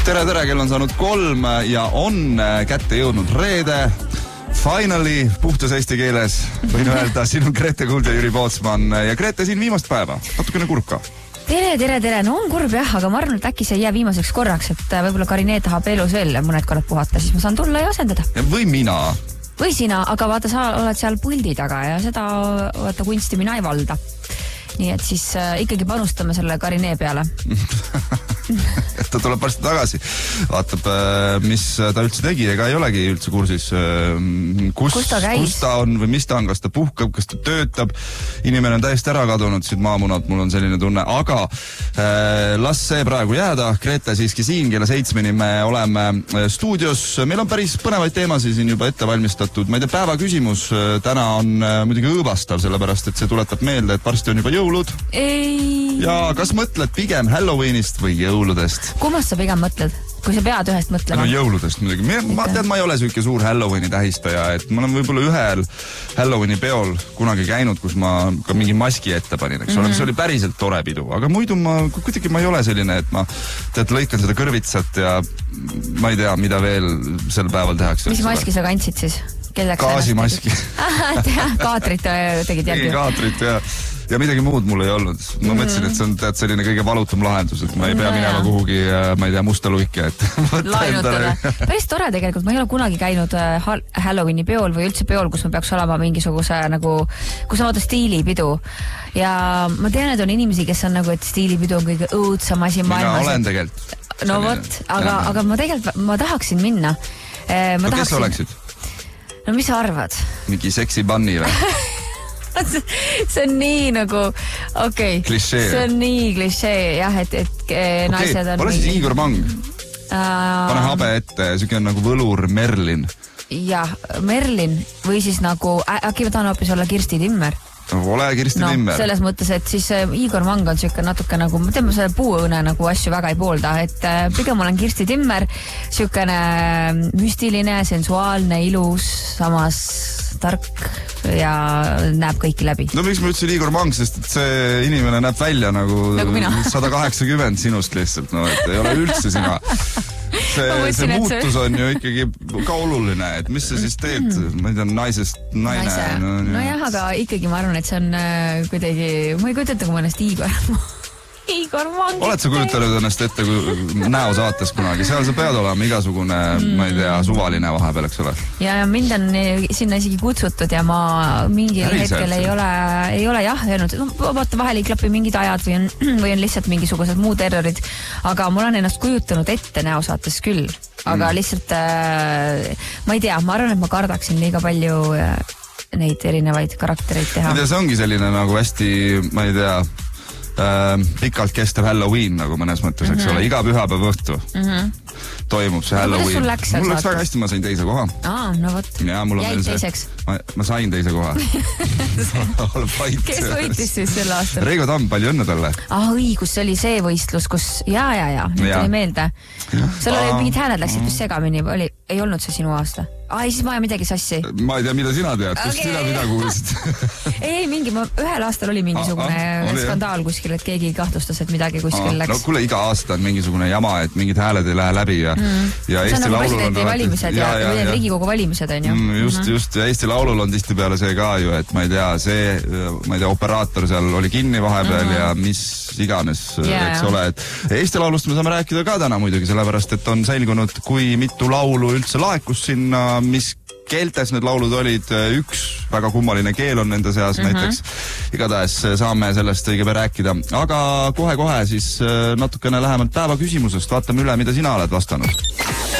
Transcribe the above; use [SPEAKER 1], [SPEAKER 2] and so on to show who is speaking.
[SPEAKER 1] tere, kell on saanud 3 ja on kätte jõudnud reede. Finally, puhtas eesti keeles võin öelda, siin on Grete Kuld ja Jüri Pootsman ja Grete siin viimast päeva, natukene kurb ka.
[SPEAKER 2] Tere, no on kurb jah, aga ma arvan, et äkki see ei jää viimaseks korraks, et võib-olla Karinee tahab elus veel mõned korrad puhata, siis ma saan tulla ja asendada.
[SPEAKER 1] Või mina.
[SPEAKER 2] Või sina, aga vaata, sa oled seal puldi taga ja seda kunsti mina ei valda. Nii et siis ikkagi panustame selle Karinee peale.
[SPEAKER 1] Ta tuleb varsti tagasi. Vaatab, mis ta üldse tegi, ega ei olegi üldse kursis, kus ta on või mis ta on, kas ta puhkab, kas ta töötab. Inimene on täiesti ära kadunud, siit maamunad, mul on selline tunne, aga las see praegu jääda. Grete siiski siin, kella 7 me oleme stuudios. Meil on päris põnevaid teemasid siin juba ette valmistatud. Ma ei tea, päeva küsimus täna on muidugi õõvastav, sellepärast, et see tuletab meelde, et varsti on juba jõulud.
[SPEAKER 2] Ei.
[SPEAKER 1] Ja kas mõtled pigem Halloweenist või jõuludest?
[SPEAKER 2] Kummast sa pigem mõtled? Kui sa pead ühest mõtlema?
[SPEAKER 1] No jõuludest muidugi. Ma tean, ma ei ole selline suur Halloweeni tähistaja, et ma olen võib-olla ühel Halloweeni peol kunagi käinud, kus ma ka mingi maski ette panin, eks ole, mis oli päriselt tore pidu. Aga muidu kuidagi ma ei ole selline, et ma lõikan seda kõrvitsat ja ma ei tea, mida veel sel päeval tehakse.
[SPEAKER 2] Mis maski sa kandsid siis?
[SPEAKER 1] Gaasimaski.
[SPEAKER 2] Kaatrit tegid järgi.
[SPEAKER 1] Kaatrit ja midagi muud mul ei olnud. Ma mõtlesin, et see on selline kõige valutum lahendus, et ma ei pea minema kuhugi, ma ei tea, musta luike, et
[SPEAKER 2] lainutada. Päris tore tegelikult, ma ei ole kunagi käinud Halloweeni peol või üldse peol, kus ma peaks olema mingisuguse nagu, kus on stiilipidu. Ja ma tean, et on inimesi, kes on nagu, et stiilipidu on kõige õudsam asi maailmas.
[SPEAKER 1] Mina olen tegelikult.
[SPEAKER 2] No vot, aga ma tegelikult, ma tahaksin minna.
[SPEAKER 1] No kes oleksid?
[SPEAKER 2] No mis sa arvad?
[SPEAKER 1] Mingi seksi bunny või?
[SPEAKER 2] See on nii nagu, okei.
[SPEAKER 1] Klišee.
[SPEAKER 2] See on nii klišee, jah, et naised on...
[SPEAKER 1] Ole siis Igor Mang. Pane habe ette, süke on nagu võlur Merlin.
[SPEAKER 2] Jah, Merlin või siis nagu, äkki ma tahan hoopis olla Kirsti Timmer.
[SPEAKER 1] Ole Kirsti Timmer.
[SPEAKER 2] Selles mõttes, et siis Igor Mang on süke natuke nagu, ma tean, ma selle puuõne nagu asju väga ei poolda, et pigem olen Kirsti Timmer, sükene müstiline, sensuaalne, ilus, samas tark ja näeb kõiki läbi. No miks ma ütlesin Igor Mang, sest et see inimene näeb välja nagu 180 sinust lihtsalt, no et ei ole üldse sina. See muutus on ju ikkagi ka oluline, et mis sa siis teed, ma ei tea, naisest naine. No jah, aga ikkagi ma arvan, et see on kuidagi, ma ei kujuta kui mõnest Igor Mang. Oled sa kujutanud ennast ette näo saates kunagi? Seal sa pead olema igasugune, ma ei tea, suvaline vahepeal, eks ole? Ja mind on sinna isegi kutsutud ja ma mingil hetkel ei ole jah öelnud, vaata vahel ei klapi mingid ajad või on lihtsalt mingisugused muud errorid, aga mul on ennast kujutanud ette näo saates küll, aga lihtsalt ma ei tea, ma arvan, et ma kardaksin liiga palju neid erinevaid karaktereid teha. See ongi selline nagu hästi, ma ei tea, pikalt kestev Halloween nagu mõnes mõttes, eks ole, iga pühapäev õhtu toimub see Halloween. Mul läks väga hästi, ma sain teise koha. No võt, jäid teiseks? Ma sain teise koha. Kes võitis siis selle aastal? Reigo Tamm, palju õnne talle. Õigus, see oli see võistlus, kus nüüd tuli meelde. Seal oli mingid hääled läksid vist segamini, ei olnud see sinu aasta? Siis ma aja midagi sassi. Ma ei tea, mida sina tead, kust sina mida kuulsid? Ei, ühel aastal oli mingisugune skandaal kuskil, et keegi kahtlustas, et midagi kuskil läks. No kuule, iga aasta on mingisugune jama, et mingid hääled ei lähe läbi ja Eesti Laulul on... See on nagu valimised ja Riigikogu valimised on ju. Just, ja Eesti Laulul on tihtipeale see ka ju, et ma ei tea, operaator seal oli kinni vahepeal ja mis iganes, eks ole, et Eesti Laulust me saame rääkida ka täna muidugi, sellepärast, et on selgunud, kui mitu laulu üldse laekus sinna, mis keeltes need laulud olid, üks väga kummaline keel on nende seas näiteks. Igatahes saame sellest õige pea rääkida. Aga kohe siis natukene lähemalt päeva küsimusest. Vaatame üle, mida sina oled vastanud.